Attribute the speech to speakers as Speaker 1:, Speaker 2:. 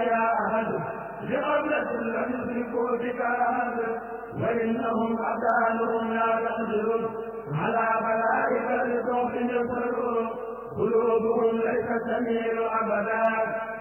Speaker 1: يا أحد لقبلة لم يدركوا بك أحد وإنهم أبدانهم لا تقدر على بلائك لتوق يصروا قلوبهم ليس تميل أبدا